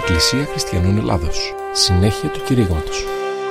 Εκκλησία Χριστιανών Ελλάδος. Συνέχεια του κηρύγματος.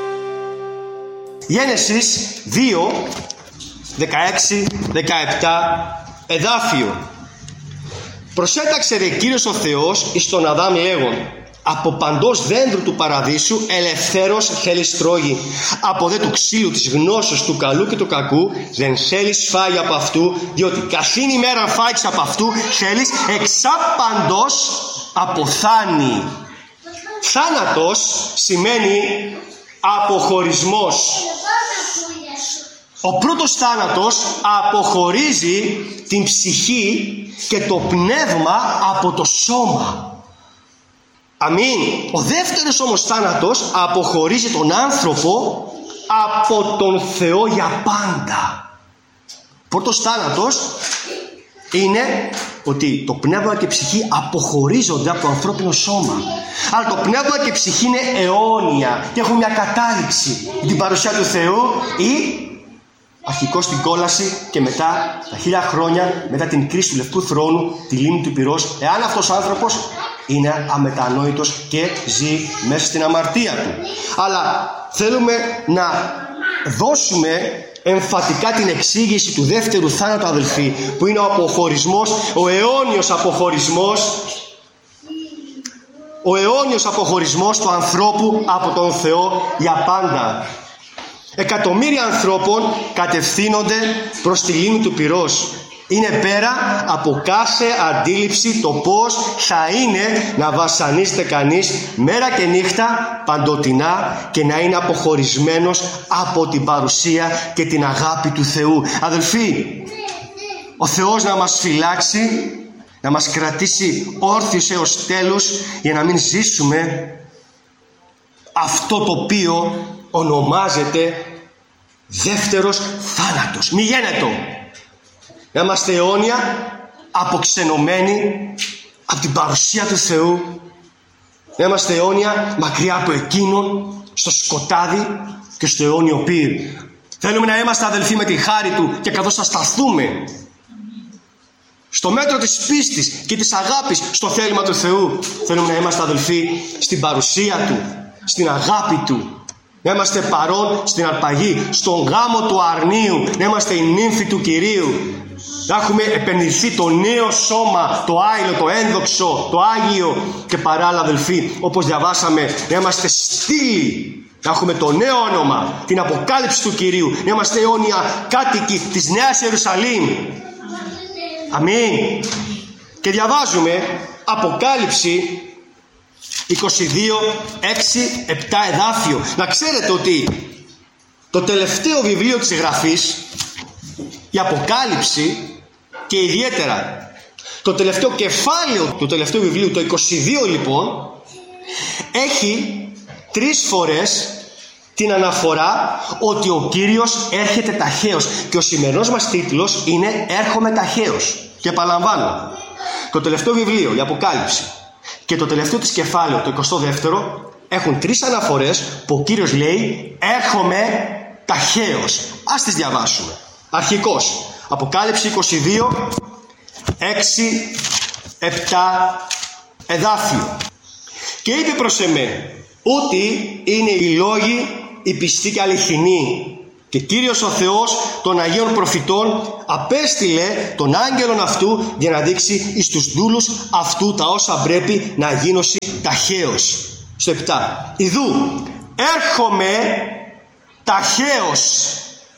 Γένεσης 2, 16, 17, εδάφιο. Προσέταξε δε Κύριος ο Θεός εις τον Αδάμ λέγον: από παντός δέντρου του παραδείσου ελευθέρως θέλεις τρώγει, από δε του ξύλου της γνώσεως του καλού και του κακού δεν θέλεις φάγει από αυτού, διότι καθήν ημέρα φάγεις από αυτού θέλεις εξάπαντος αποθάνει. Θάνατος σημαίνει αποχωρισμός. Ο πρώτος θάνατος αποχωρίζει την ψυχή και το πνεύμα από το σώμα. Αμήν. Ο δεύτερος όμως θάνατος αποχωρίζει τον άνθρωπο από τον Θεό για πάντα. Πρώτος θάνατος είναι ότι το πνεύμα και η ψυχή αποχωρίζονται από το ανθρώπινο σώμα. Αλλά το πνεύμα και η ψυχή είναι αιώνια και έχουν μια κατάληξη. Την παρουσία του Θεού ή αρχικώς την κόλαση και μετά τα 1000 χρόνια μετά την κρίση του Λευκού Θρόνου, τη λίμνη του Πυρός, εάν αυτός ο άνθρωπος είναι αμετανόητος και ζει μέσα στην αμαρτία του. Αλλά θέλουμε να δώσουμε εμφατικά την εξήγηση του δεύτερου θάνατου, αδελφοί, που είναι ο αποχωρισμός, ο αιώνιος αποχωρισμός, ο αιώνιος αποχωρισμός του ανθρώπου από τον Θεό για πάντα. Εκατομμύρια ανθρώπων κατευθύνονται προς τη λίμνη του Πυρός. Είναι πέρα από κάθε αντίληψη το πώς θα είναι να βασανίζεται κανείς μέρα και νύχτα παντοτινά και να είναι αποχωρισμένος από την παρουσία και την αγάπη του Θεού. Αδελφοί, ο Θεός να μας φυλάξει, να μας κρατήσει όρθιους έως τέλους για να μην ζήσουμε αυτό το οποίο ονομάζεται δεύτερος θάνατος. Μη γένετο. Να είμαστε αιώνια αποξενωμένοι από την παρουσία του Θεού. Να είμαστε αιώνια μακριά από Εκείνον, στο σκοτάδι και στο αιώνιο πύρ. Θέλουμε να είμαστε αδελφοί με τη χάρη Του και καθώς θα σταθούμε στο μέτρο της πίστης και της αγάπης στο θέλημα του Θεού, θέλουμε να είμαστε αδελφοί στην παρουσία Του, στην αγάπη Του. Να είμαστε παρόν στην αρπαγή, στον γάμο του αρνίου, να είμαστε η νύμφη του Κυρίου. Να έχουμε επενδυθεί το νέο σώμα, το άειλο, το ένδοξο, το Άγιο και παράλληλα, αδελφοί, όπως διαβάσαμε, να είμαστε στήλοι, να έχουμε το νέο όνομα, την αποκάλυψη του Κυρίου, να είμαστε αιώνια κάτοικοι της Νέας Ιερουσαλήμ. Αμήν. Και διαβάζουμε Αποκάλυψη 22, 6, 7 εδάφιο. Να ξέρετε ότι το τελευταίο βιβλίο της Γραφής, η Αποκάλυψη, και ιδιαίτερα το τελευταίο κεφάλαιο του τελευταίου βιβλίου, το 22 λοιπόν, έχει 3 φορές την αναφορά ότι ο Κύριος έρχεται ταχαίως. Και ο σημερινός μας τίτλος είναι «Έρχομαι ταχαίως». Και επαναλαμβάνω, το τελευταίο βιβλίο, η Αποκάλυψη, και το τελευταίο της κεφάλαιο, το 22ο, έχουν 3 αναφορές που ο Κύριος λέει «Έρχομαι ταχαίως». Ας τις διαβάσουμε. Αρχικώς, Αποκάλυψη 22, 6, 7 εδάφιο. «Και είπε προς εμέ, ότι είναι οι λόγοι οι πιστοί και αληθινοί. Και Κύριος ο Θεός των Αγίων Προφητών απέστειλε τον άγγελον αυτού για να δείξει εις τους δούλους αυτού τα όσα πρέπει να γίνωσι ταχαίως». Στο 7. «Ιδού, έρχομαι ταχαίως».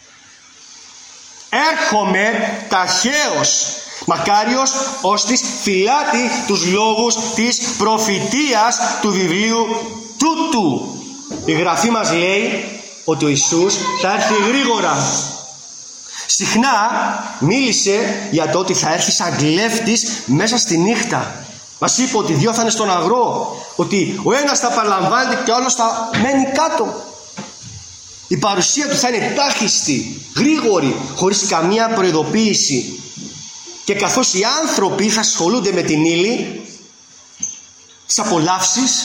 Έρχομαι ταχαίως. Μακάριος ώστις φυλάτει τους λόγους της προφητείας του βιβλίου τούτου. Η Γραφή μας λέει ότι ο Ιησούς θα έρθει γρήγορα. Συχνά μίλησε για το ότι θα έρθει σαν κλέφτης μέσα στη νύχτα. Μας είπε ότι 2 θα είναι στον αγρό, ότι ο ένας θα παραλαμβάνεται και ο άλλος θα μένει κάτω. Η παρουσία του θα είναι τάχιστη, γρήγορη, χωρίς καμία προειδοποίηση. Και καθώς οι άνθρωποι θα ασχολούνται με την ύλη, τις απολαύσεις,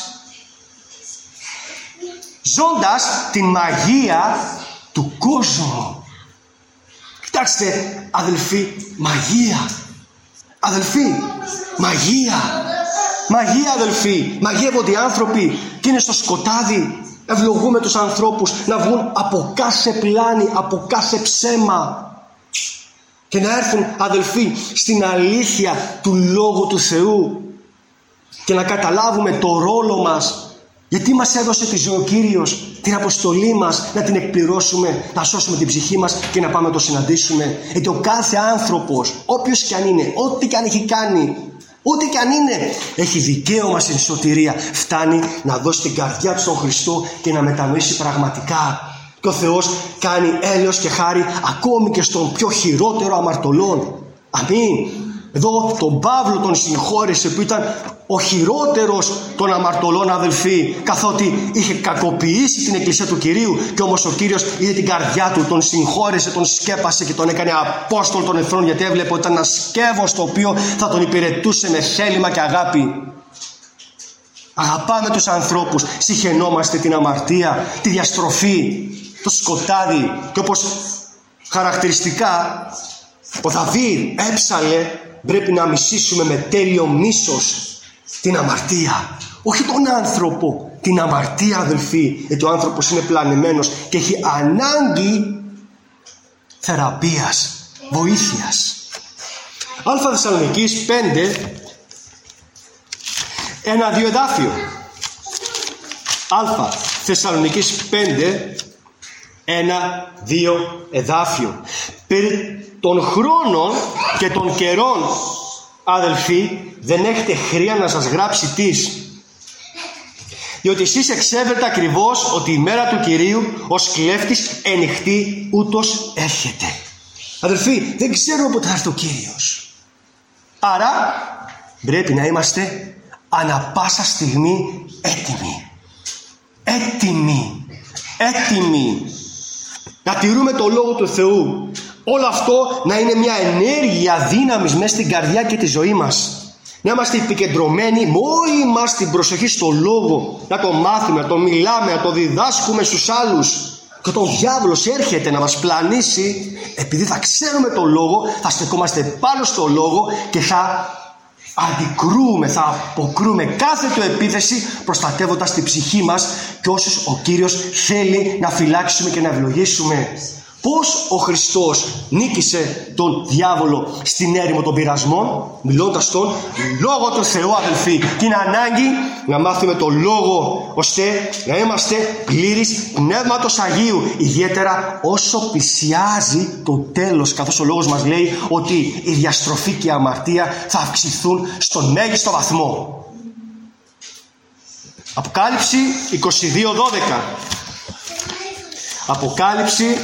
ζώντας την μαγεία του κόσμου. Κοιτάξτε, αδελφοί, μαγεία. Αδελφοί, μαγεία. Μαγεία, αδελφοί, μαγεύονται οι άνθρωποι και είναι στο σκοτάδι. Ευλογούμε τους ανθρώπους να βγουν από κάθε πλάνη, από κάθε ψέμα και να έρθουν, αδελφοί, στην αλήθεια του Λόγου του Θεού και να καταλάβουμε το ρόλο μας. Γιατί μας έδωσε τη ζωή ο Κύριος, την αποστολή μας, να την εκπληρώσουμε, να σώσουμε την ψυχή μας και να πάμε να το συναντήσουμε. Γιατί ο κάθε άνθρωπος, όποιος και αν είναι, ό,τι και αν έχει κάνει, ό,τι και αν είναι, έχει δικαίωμα στην σωτηρία. Φτάνει να δώσει την καρδιά του στον Χριστό και να μετανοήσει πραγματικά. Και ο Θεός κάνει έλεος και χάρη ακόμη και στον πιο χειρότερο αμαρτωλών. Αμήν. Εδώ τον Παύλο τον συγχώρεσε που ήταν ο χειρότερος των αμαρτωλών, αδελφοί, καθότι είχε κακοποιήσει την εκκλησία του Κυρίου, και όμως ο Κύριος είδε την καρδιά του, τον συγχώρεσε, τον σκέπασε και τον έκανε απόστολο των εχθρών, γιατί έβλεπε ότι ήταν ένα σκεύος το οποίο θα τον υπηρετούσε με θέλημα και αγάπη. Αγαπάμε τους ανθρώπους, συχαινόμαστε την αμαρτία, τη διαστροφή, το σκοτάδι, και όπως χαρακτηριστικά ο Δαβίδ έψαλε, πρέπει να μισήσουμε με τέλειο μίσος την αμαρτία. Όχι τον άνθρωπο, την αμαρτία, αδελφοί. Γιατί ο άνθρωπος είναι πλανεμένος και έχει ανάγκη θεραπείας, βοήθειας. Α Θεσσαλονικής 5, 1-2 εδάφιο. Α Θεσσαλονικής 5, 1-2 εδάφιο. Περί των χρόνων και των καιρών, αδελφοί, δεν έχετε χρία να σας γράψει τις. Διότι εσείς εξέβρετε ακριβώς ότι η μέρα του Κυρίου ως κλέφτης ενυχτή ούτως έρχεται. Αδελφοί, δεν ξέρουμε πότε θα έρθει ο Κύριος. Άρα πρέπει να είμαστε ανα πάσα στιγμή έτοιμοι. Έτοιμοι. Να τηρούμε το Λόγο του Θεού. Όλο αυτό να είναι μια ενέργεια δύναμης μέσα στην καρδιά και τη ζωή μας. Να είμαστε επικεντρωμένοι με όλη μας την προσοχή στο Λόγο. Να το μάθουμε, να το μιλάμε, να το διδάσκουμε στους άλλους. Και όταν ο διάβολος έρχεται να μας πλανήσει, επειδή θα ξέρουμε το Λόγο, θα στεκόμαστε πάνω στο Λόγο και θα αντικρούμε, θα αποκρούμε κάθε του επίθεση, προστατεύοντας την ψυχή μας και όσους ο Κύριος θέλει να φυλάξουμε και να ευλογήσουμε. Πώς ο Χριστός νίκησε τον διάβολο στην έρημο των πειρασμών? Μιλώντας τον Λόγο του Θεού, αδελφοί. Και είναι ανάγκη να μάθουμε το Λόγο, ώστε να είμαστε πλήρεις Πνεύματος Αγίου, ιδιαίτερα όσο πλησιάζει το τέλος, καθώς ο Λόγος μας λέει ότι η διαστροφή και η αμαρτία θα αυξηθούν στον μέγιστο βαθμό. Αποκάλυψη 22:12. Αποκάλυψη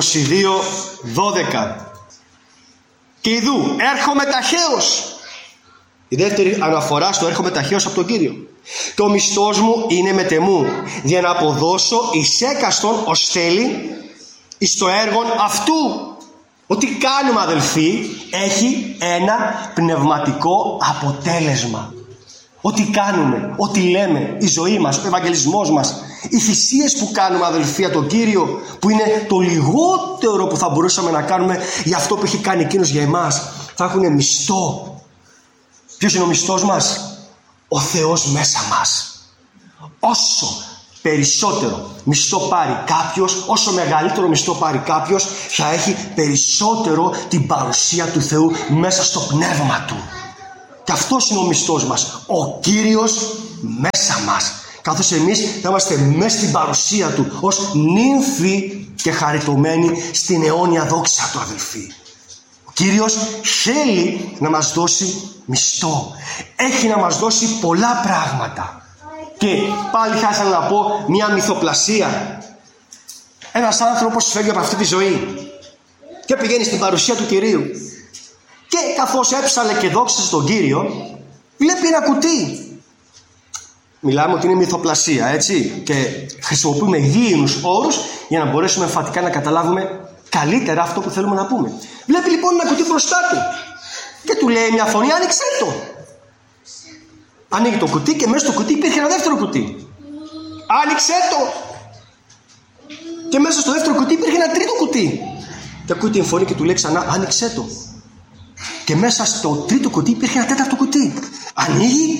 22:12. Και ιδού έρχομαι ταχαίως. Η δεύτερη αναφορά στο έρχομαι ταχαίως από τον Κύριο. Και ο μισθός μου είναι μετεμού, για να αποδώσω εις έκαστον ως θέλει εις το έργον αυτού. Ό,τι κάνουμε, αδελφοί, έχει ένα πνευματικό αποτέλεσμα. Ό,τι κάνουμε, ό,τι λέμε, η ζωή μας, ο ευαγγελισμός μας, οι θυσίες που κάνουμε, αδελφοί, τον Κύριο, που είναι το λιγότερο που θα μπορούσαμε να κάνουμε για αυτό που έχει κάνει εκείνος για εμάς, θα έχουν μισθό. Ποιος είναι ο μισθός μας? Ο Θεός μέσα μας. Όσο περισσότερο μισθό πάρει κάποιος, όσο μεγαλύτερο μισθό πάρει κάποιος, θα έχει περισσότερο την παρουσία του Θεού μέσα στο πνεύμα του. Και αυτός είναι ο μισθός μας, ο Κύριος μέσα μας, καθώς εμείς θα είμαστε μέσα στην παρουσία του ως νύμφοι και χαριτωμένοι στην αιώνια δόξα του, αδελφοί. Ο Κύριος θέλει να μας δώσει μισθό, έχει να μας δώσει πολλά πράγματα. Και πάλι θα ήθελα να πω μια μυθοπλασία. Ένας άνθρωπος φεύγει από αυτή τη ζωή και πηγαίνει στην παρουσία του Κυρίου, και καθώς έψαλε και δόξασε τον Κύριο, βλέπει ένα κουτί. Μιλάμε ότι είναι μυθοπλασία, έτσι, και χρησιμοποιούμε γήινους όρους για να μπορέσουμε εμφατικά να καταλάβουμε καλύτερα αυτό που θέλουμε να πούμε. Βλέπει λοιπόν ένα κουτί μπροστά του και του λέει μια φωνή: άνοιξε το. Ανοίγει το κουτί και μέσα στο κουτί υπήρχε ένα δεύτερο κουτί. Άνοιξε το. Και μέσα στο δεύτερο κουτί υπήρχε ένα τρίτο κουτί. Και ακούει την φωνή και του λέει ξανά: άνοιξε το. Και μέσα στο τρίτο κουτί υπήρχε ένα τέταρτο κουτί. Ανοίγει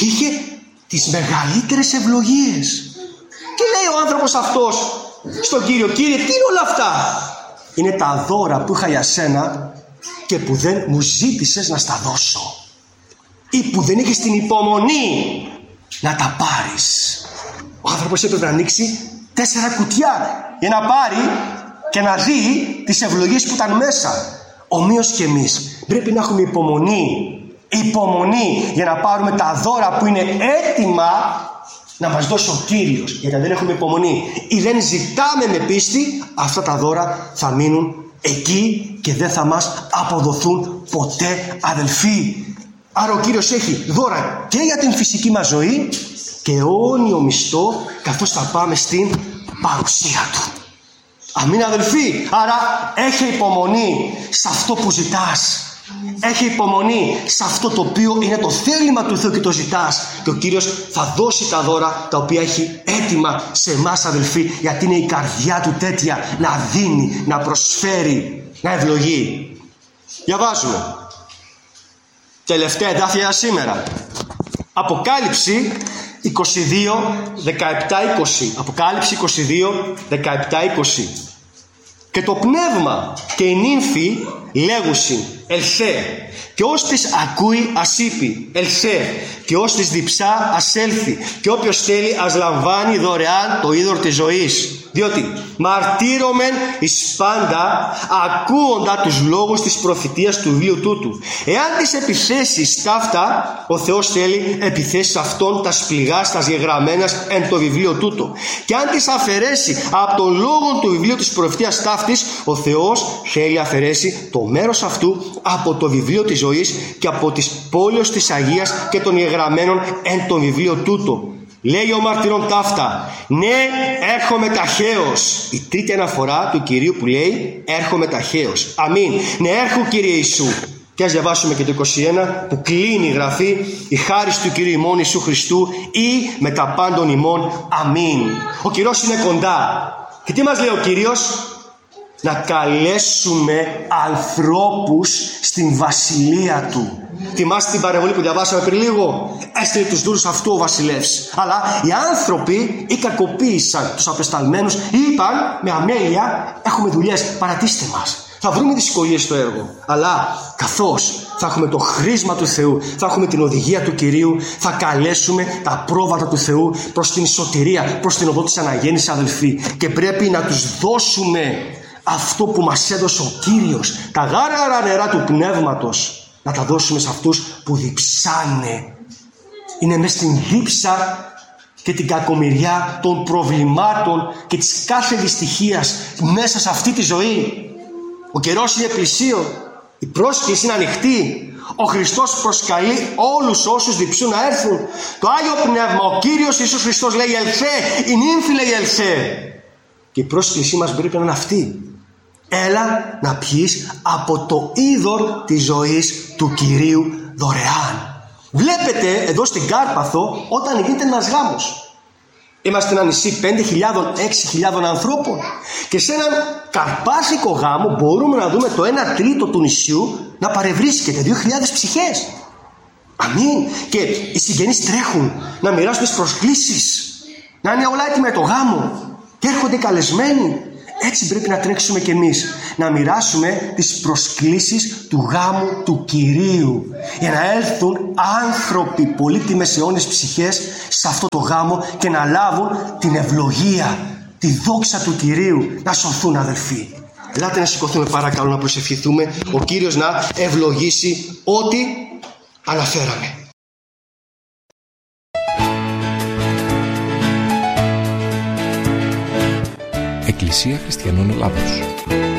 και είχε τις μεγαλύτερες ευλογίες. Και λέει ο άνθρωπος αυτός στον Κύριο: Κύριε, τι είναι όλα αυτά? Είναι τα δώρα που είχα για σένα και που δεν μου ζήτησες να στα δώσω, ή που δεν είχες την υπομονή να τα πάρεις. Ο άνθρωπος έπρεπε να ανοίξει 4 κουτιά για να πάρει και να δει τις ευλογίες που ήταν μέσα. Ομοίως και εμείς πρέπει να έχουμε υπομονή για να πάρουμε τα δώρα που είναι έτοιμα να μας δώσει ο Κύριος. Γιατί αν δεν έχουμε υπομονή ή δεν ζητάμε με πίστη, αυτά τα δώρα θα μείνουν εκεί και δεν θα μας αποδοθούν ποτέ, αδελφοί. Άρα ο Κύριος έχει δώρα και για την φυσική μας ζωή και αιώνιο μισθό, καθώς θα πάμε στην παρουσία Του. Αμήν, αδελφοί. Άρα έχει υπομονή σε αυτό που ζητάς. Έχει υπομονή σε αυτό το οποίο είναι το θέλημα του Θεού και το ζητάς, και ο Κύριος θα δώσει τα δώρα τα οποία έχει έτοιμα σε εμάς, αδελφοί, γιατί είναι η καρδιά Του τέτοια να δίνει, να προσφέρει, να ευλογεί. Διαβάζουμε τελευταία εδάφια για σήμερα. Αποκάλυψη 22, 17-20. Αποκάλυψη 22, 17-20. Και το πνεύμα και η νύμφη λέγουσιν ελθέ, και ως της ακούει ας είπε ελθέ, και ως της διψά ας έλθει, και όποιος θέλει ας λαμβάνει δωρεάν το είδωρ της ζωής. Διότι μαρτύρωμεν εις πάντα ακούοντα τους λόγους της προφητείας του βιβλίου τούτου. Εάν τις επιθέσεις ταύτα, ο Θεός θέλει επιθέσεις αυτών τα σπληγάς, τα γεγραμμένας εν το βιβλίο τούτο. Και αν τις αφαιρέσει από τον λόγο του βιβλίου της προφητείας ταύτης, ο Θεός θέλει αφαιρέσει το μέρος αυτού από το βιβλίο της ζωής και από τις πόλεως της Αγίας και των γεγραμμένων εν το βιβλίο τούτο. Λέει ο μαρτυρών ταύτα: ναι, έρχομαι ταχαίως. Η τρίτη αναφορά του Κυρίου που λέει έρχομαι ταχαίως. Αμήν. Ναι, έρχομαι, Κύριε Ιησού. Και ας διαβάσουμε και το 21 που κλείνει η γραφή: η χάρις του Κυρίου ημών Ιησού Χριστού ή με τα πάντων ημών. Αμήν. Ο Κύριος είναι κοντά. Και τι μας λέει ο Κύριος? Να καλέσουμε ανθρώπους στην βασιλεία Του. Θυμάστε την παρεμβολή που διαβάσαμε πριν λίγο? Έστειλε τους δούλους αυτού ο βασιλεύς. Αλλά οι άνθρωποι ή κακοποίησαν τους απεσταλμένους ή είπαν με αμέλεια: έχουμε δουλειές, παρατήστε μας. Θα βρούμε δυσκολίες στο έργο. Αλλά καθώς θα έχουμε το χρήσμα του Θεού, θα έχουμε την οδηγία του Κυρίου, θα καλέσουμε τα πρόβατα του Θεού προς την σωτηρία, προς την οδό της αναγέννησης, αδελφοί. Και πρέπει να τους δώσουμε αυτό που μας έδωσε ο Κύριος, τα γάραρα νερά του πνεύματος, να τα δώσουμε σε αυτούς που διψάνε. Είναι μες στην δίψα και την κακομοιριά των προβλημάτων και της κάθε δυστυχίας μέσα σε αυτή τη ζωή. Ο καιρός είναι πλησίον, η πρόσκληση είναι ανοιχτή. Ο Χριστός προσκαλεί όλους όσους διψούν να έρθουν. Το Άγιο Πνεύμα, ο Κύριος Ιησούς Χριστός λέει ελθέ, η νύμφη λέει ελθέ. Και η πρόσκλησή μας πρέπει να είναι αυτή. Έλα να πιείς από το είδωρ της ζωής του Κυρίου δωρεάν. Βλέπετε εδώ στην Κάρπαθο όταν γίνεται ένας γάμος. Είμαστε ένα νησί 5.000, 6.000 ανθρώπων. Και σε έναν καρπάθικο γάμο μπορούμε να δούμε το 1 τρίτο του νησιού να παρευρίσκεται, 2.000 ψυχές. Αμήν. Και οι συγγενείς τρέχουν να μοιράσουν τις προσκλήσεις, να είναι όλα έτοιμα για το γάμο. Και έρχονται καλεσμένοι. Έτσι πρέπει να τρέξουμε κι εμείς, να μοιράσουμε τις προσκλήσεις του γάμου του Κυρίου, για να έλθουν άνθρωποι πολύτιμες αιώνες ψυχές σε αυτό το γάμο και να λάβουν την ευλογία, τη δόξα του Κυρίου, να σωθούν, αδελφοί. Ελάτε να σηκωθούμε παρακαλώ, να προσευχηθούμε, ο Κύριος να ευλογήσει ό,τι αναφέραμε. Εκκλησία Χριστιανών Ελλάδος.